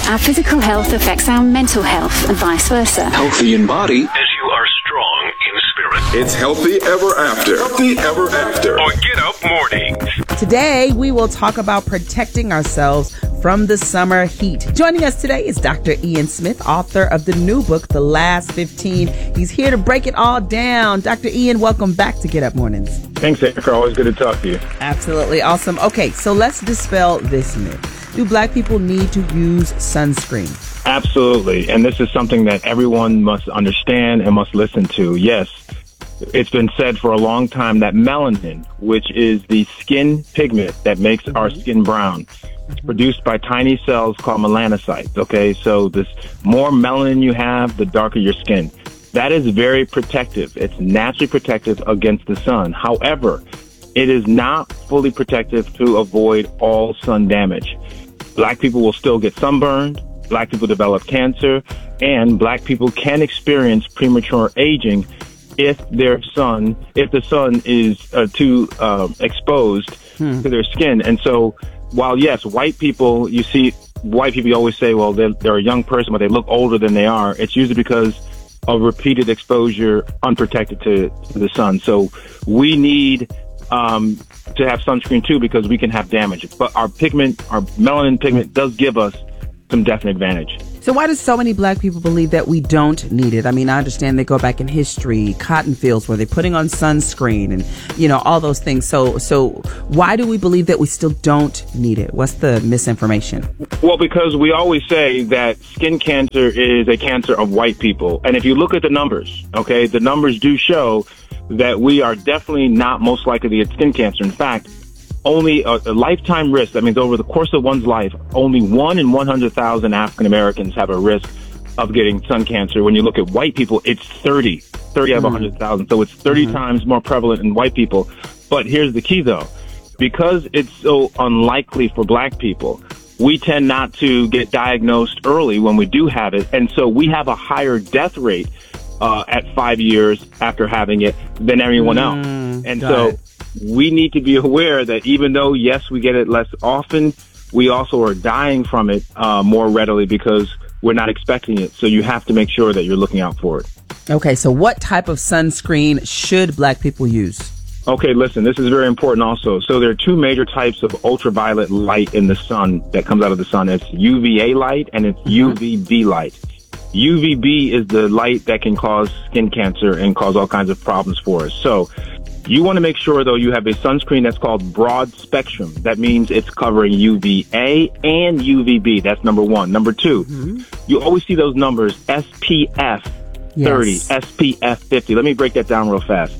Our physical health affects our mental health and vice versa. Healthy in body as you are strong in spirit. It's Healthy Ever After. Healthy Ever After. On Get Up Mornings. Today, we will talk about protecting ourselves from the summer heat. Joining us today is Dr. Ian Smith, author of the new book, The Last 15. He's here to break it all down. Dr. Ian, welcome back to Get Up Mornings. Thanks, Erica. Always good to talk to you. Absolutely awesome. Okay, so let's dispel this myth. Do Black people need to use sunscreen? Absolutely. And this is something that everyone must understand and must listen to. Yes, it's been said for a long time that melanin, which is the skin pigment that makes our skin brown, it's produced by tiny cells called melanocytes. Okay, so this more melanin you have, the darker your skin. That is very protective. It's naturally protective against the sun. However, it is not fully protective to avoid all sun damage. Black people will still get sunburned, Black people develop cancer, and Black people can experience premature aging if the sun is too exposed to their skin. And so while, yes, white people, you always say, well, they're a young person, but they look older than they are. It's usually because of repeated exposure unprotected to the sun. So we need to have sunscreen too, because we can have damage. But our melanin pigment does give us some definite advantage. So why do so many Black people believe that we don't need it? I mean, I understand they go back in history, cotton fields where they're putting on sunscreen and, all those things. So why do we believe that we still don't need it? What's the misinformation? Well, because we always say that skin cancer is a cancer of white people. And if you look at the numbers, okay, the numbers do show that we are definitely not most likely to get skin cancer. In fact, only a lifetime risk, that means over the course of one's life, only 1 in 100,000 African Americans have a risk of getting sun cancer. When you look at white people, it's 30 out of 100,000. So it's 30 times more prevalent in white people. But here's the key, though. Because it's so unlikely for Black people, we tend not to get diagnosed early when we do have it. And so we have a higher death rate at 5 years after having it than everyone else. And so we need to be aware that even though, yes, we get it less often, we also are dying from it more readily because we're not expecting it. So you have to make sure that you're looking out for it. Okay, so what type of sunscreen should Black people use? Okay, listen, this is very important also. So there are two major types of ultraviolet light in the sun that comes out of the sun. It's UVA light and it's UVB light. UVB is the light that can cause skin cancer and cause all kinds of problems for us. So you want to make sure, though, you have a sunscreen that's called broad spectrum. That means it's covering UVA and UVB. That's number one. Number two, you always see those numbers, SPF 30, SPF 50. Let me break that down real fast.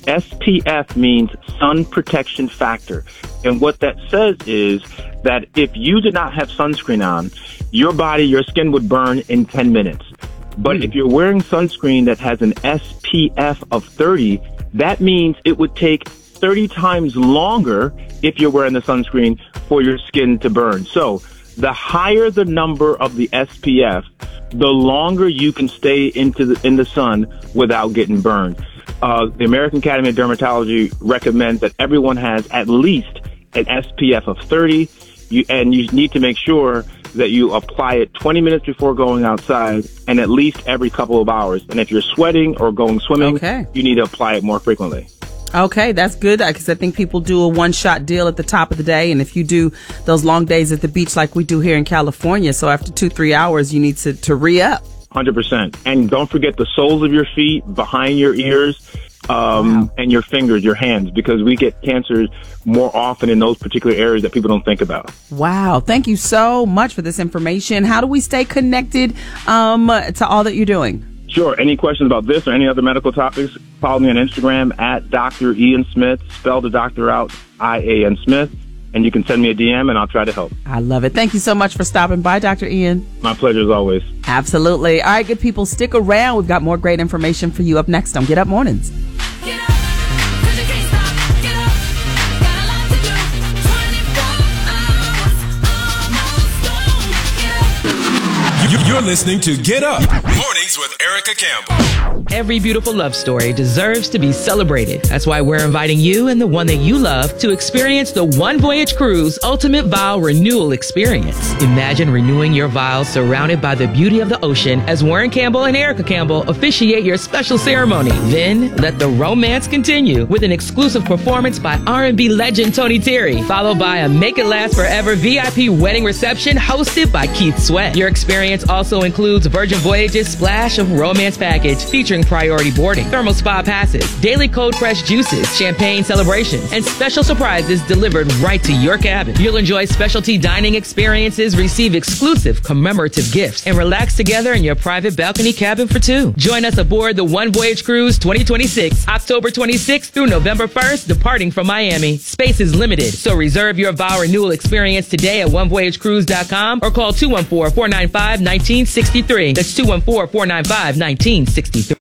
SPF means sun protection factor. And what that says is that if you did not have sunscreen on, your skin would burn in 10 minutes. But if you're wearing sunscreen that has an SPF of 30, that means it would take 30 times longer if you're wearing the sunscreen for your skin to burn. So the higher the number of the SPF, the longer you can stay in the sun without getting burned. The American Academy of Dermatology recommends that everyone has at least an SPF of 30, and you need to make sure that you apply it 20 minutes before going outside and at least every couple of hours. And if you're sweating or going swimming, you need to apply it more frequently. Okay, that's good, because I think people do a one-shot deal at the top of the day. And if you do those long days at the beach like we do here in California, so after 2-3 hours, you need to re-up. 100%. And don't forget the soles of your feet, behind your ears, and your fingers, your hands, because we get cancers more often in those particular areas that people don't think about. Wow. Thank you so much for this information. How do we stay connected to all that you're doing? Sure. Any questions about this or any other medical topics, follow me on Instagram at Dr. Ian Smith, spell the doctor out, I-A-N Smith. And you can send me a DM and I'll try to help. I love it. Thank you so much for stopping by, Dr. Ian. My pleasure as always. Absolutely. All right, good people, stick around. We've got more great information for you up next on Get Up Mornings. Get up, 'cause you can't stop. Get up, got a lot to do. 24 hours, almost gone. Get up. You're listening to Get Up Mornings with Erica Campbell. Every beautiful love story deserves to be celebrated. That's why we're inviting you and the one that you love to experience the One Voyage Cruise Ultimate Vow Renewal Experience. Imagine renewing your vows surrounded by the beauty of the ocean as Warren Campbell and Erica Campbell officiate your special ceremony. Then let the romance continue with an exclusive performance by R&B legend Tony Terry, followed by a Make It Last Forever VIP wedding reception hosted by Keith Sweat. Your experience also includes Virgin Voyage's Splash of Romance package featuring priority boarding, thermal spa passes, daily cold pressed juices, champagne celebrations, and special surprises delivered right to your cabin. You'll enjoy specialty dining experiences, receive exclusive commemorative gifts, and relax together in your private balcony cabin for two. Join us aboard the One Voyage Cruise 2026, October 26th through November 1st, departing from Miami. Space is limited, so reserve your vow renewal experience today at onevoyagecruise.com or call 214-495-1963. That's 214-495-1963.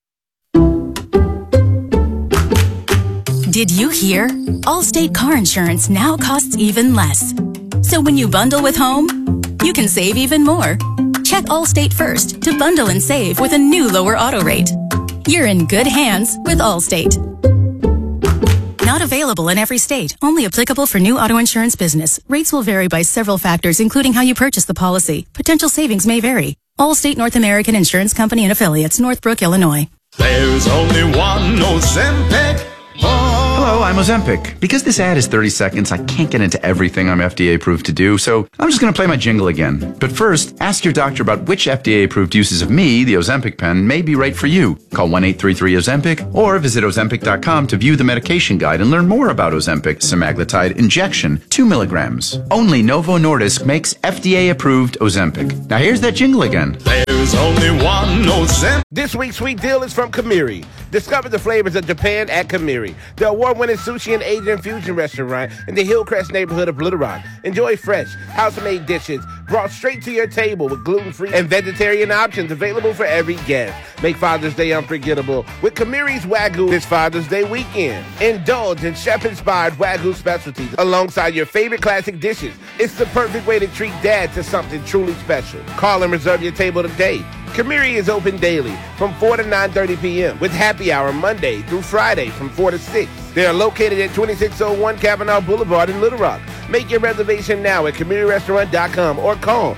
Did you hear? Allstate car insurance now costs even less. So when you bundle with home, you can save even more. Check Allstate first to bundle and save with a new lower auto rate. You're in good hands with Allstate. Not available in every state. Only applicable for new auto insurance business. Rates will vary by several factors, including how you purchase the policy. Potential savings may vary. Allstate North American Insurance Company and Affiliates, Northbrook, Illinois. There's only one Ozempic. Hello, I'm Ozempic. Because this ad is 30 seconds, I can't get into everything I'm FDA approved to do, so I'm just going to play my jingle again. But first, ask your doctor about which FDA approved uses of me, the Ozempic pen, may be right for you. Call 1-833-OZEMPIC or visit Ozempic.com to view the medication guide and learn more about Ozempic semaglutide injection, 2 milligrams. Only Novo Nordisk makes FDA approved Ozempic. Now here's that jingle again. There's only one Ozempic. This week's sweet deal is from Kamiri. Discover the flavors of Japan at Kamiri, the award-winning sushi and Asian fusion restaurant in the Hillcrest neighborhood of Little Rock. Enjoy fresh, house-made dishes brought straight to your table with gluten-free and vegetarian options available for every guest. Make Father's Day unforgettable with Kamiri's Wagyu this Father's Day weekend. Indulge in chef-inspired Wagyu specialties alongside your favorite classic dishes. It's the perfect way to treat Dad to something truly special. Call and reserve your table today. Kamiri is open daily from 4 to 9:30 p.m. with happy hour Monday through Friday from 4 to 6. They are located at 2601 Kavanaugh Boulevard in Little Rock. Make your reservation now at KamiriRestaurant.com or call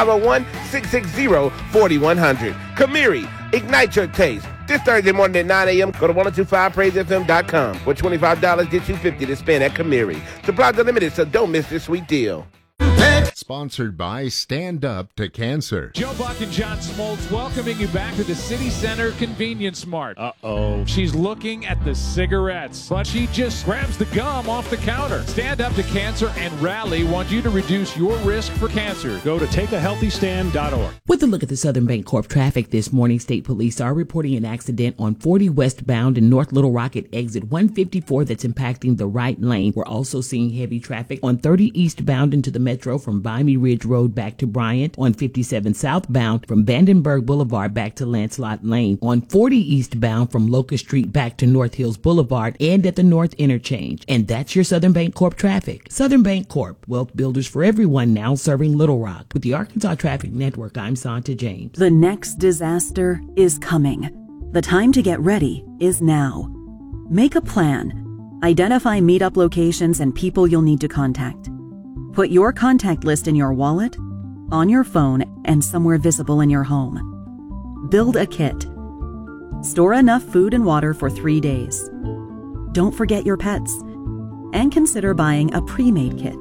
501-660-4100. Kamiri, ignite your taste. This Thursday morning at 9 a.m., go to 1025praisefm.com where $25 gets you $50 to spend at Kamiri. Supplies are limited, so don't miss this sweet deal. Sponsored by Stand Up to Cancer. Joe Buck and John Smoltz welcoming you back to the City Center Convenience Mart. Uh-oh. She's looking at the cigarettes, but she just grabs the gum off the counter. Stand Up to Cancer and Rally want you to reduce your risk for cancer. Go to takeahealthystand.org. With a look at the Southern Bancorp traffic this morning, state police are reporting an accident on 40 westbound in North Little Rock at exit 154 that's impacting the right lane. We're also seeing heavy traffic on 30 eastbound into the metro from Bimey Ridge Road back to Bryant, on 57 southbound from Vandenberg Boulevard back to Lancelot Lane, on 40 eastbound from Locust Street back to North Hills Boulevard and at the North Interchange. And that's your Southern Bancorp traffic. Southern Bancorp, wealth builders for everyone, now serving Little Rock. With the Arkansas Traffic Network, I'm Santa James. The next disaster is coming. The time to get ready is now. Make a plan. Identify meetup locations and people you'll need to contact. Put your contact list in your wallet, on your phone, and somewhere visible in your home. Build a kit. Store enough food and water for 3 days. Don't forget your pets. And consider buying a pre-made kit.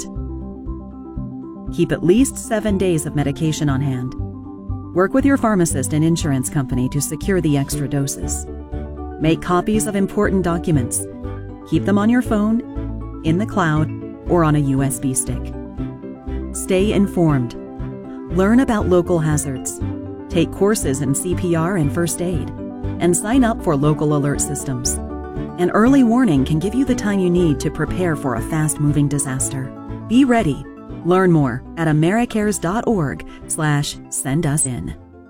Keep at least 7 days of medication on hand. Work with your pharmacist and insurance company to secure the extra doses. Make copies of important documents. Keep them on your phone, in the cloud, or on a USB stick. Stay informed. Learn about local hazards. Take courses in CPR and first aid. And sign up for local alert systems. An early warning can give you the time you need to prepare for a fast-moving disaster. Be ready. Learn more at americares.org/sendusin.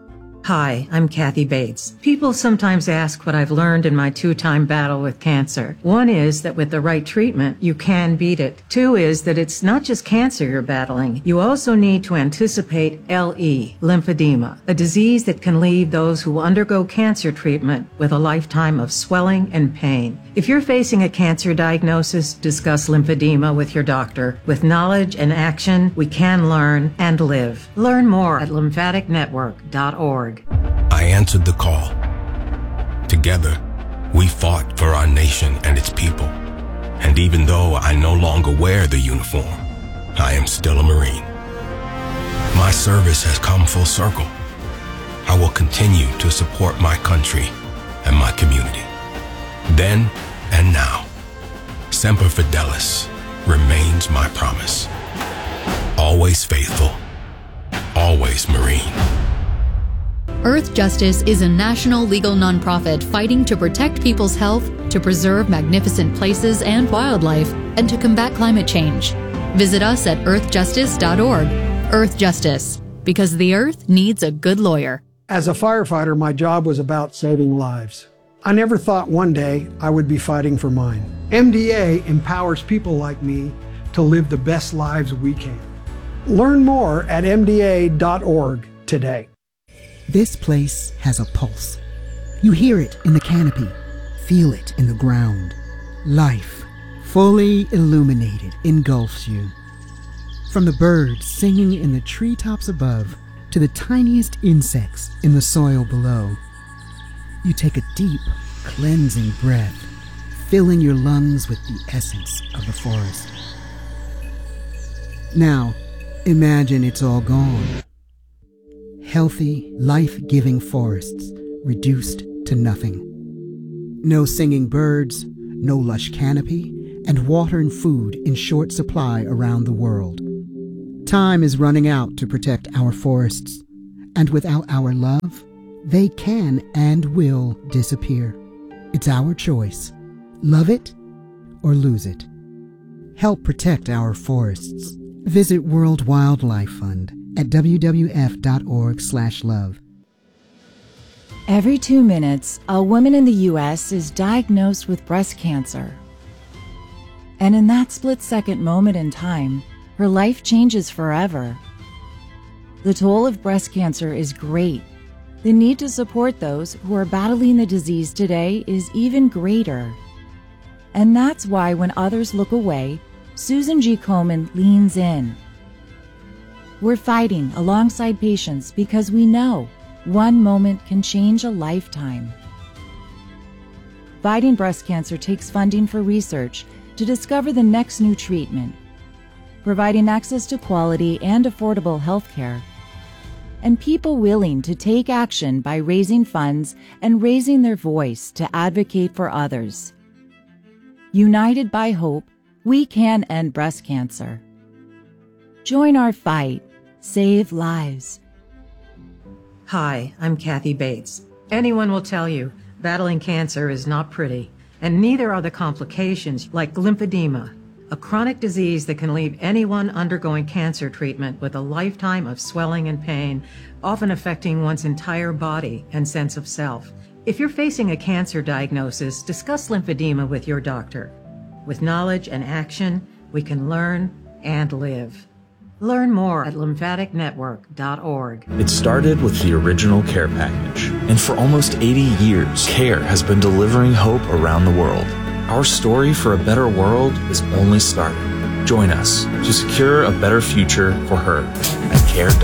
Hi, I'm Kathy Bates. People sometimes ask what I've learned in my 2-time battle with cancer. 1 is that with the right treatment, you can beat it. 2 is that it's not just cancer you're battling. You also need to anticipate LE, lymphedema, a disease that can leave those who undergo cancer treatment with a lifetime of swelling and pain. If you're facing a cancer diagnosis, discuss lymphedema with your doctor. With knowledge and action, we can learn and live. Learn more at lymphaticnetwork.org. I answered the call. Together, we fought for our nation and its people. And even though I no longer wear the uniform, I am still a Marine. My service has come full circle. I will continue to support my country and my community. Then and now, Semper Fidelis remains my promise. Always faithful, always Marine. Earth Justice is a national legal nonprofit fighting to protect people's health, to preserve magnificent places and wildlife, and to combat climate change. Visit us at earthjustice.org. Earth Justice, because the earth needs a good lawyer. As a firefighter, my job was about saving lives. I never thought one day I would be fighting for mine. MDA empowers people like me to live the best lives we can. Learn more at MDA.org today. This place has a pulse. You hear it in the canopy, feel it in the ground. Life, fully illuminated, engulfs you. From the birds singing in the treetops above to the tiniest insects in the soil below. You take a deep, cleansing breath, filling your lungs with the essence of the forest. Now, imagine it's all gone. Healthy, life-giving forests reduced to nothing. No singing birds, no lush canopy, and water and food in short supply around the world. Time is running out to protect our forests, and without our love, they can and will disappear. It's our choice. Love it or lose it. Help protect our forests. Visit World Wildlife Fund at wwf.org/love. Every 2 minutes, a woman in the U.S. is diagnosed with breast cancer. And in that split-second moment in time, her life changes forever. The toll of breast cancer is great. The need to support those who are battling the disease today is even greater. And that's why when others look away, Susan G. Komen leans in. We're fighting alongside patients because we know one moment can change a lifetime. Fighting breast cancer takes funding for research to discover the next new treatment, providing access to quality and affordable health care, and people willing to take action by raising funds and raising their voice to advocate for others. United by hope, we can end breast cancer. Join our fight. Save lives. Hi, I'm Kathy Bates. Anyone will tell you battling cancer is not pretty, and neither are the complications like lymphedema, a chronic disease that can leave anyone undergoing cancer treatment with a lifetime of swelling and pain, often affecting one's entire body and sense of self. If you're facing a cancer diagnosis, discuss lymphedema with your doctor. With knowledge and action, we can learn and live. Learn more at lymphaticnetwork.org. It started with the original care package, and for almost 80 years, CARE has been delivering hope around the world. Our story for a better world is only starting. Join us to secure a better future for her at care.org.